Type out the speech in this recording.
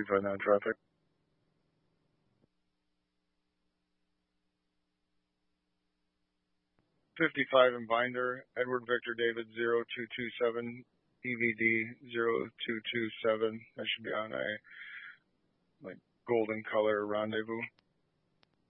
225 non-traffic. .55 in binder, Edward Victor David 0227, EVD 0227. That should be on a golden color rendezvous.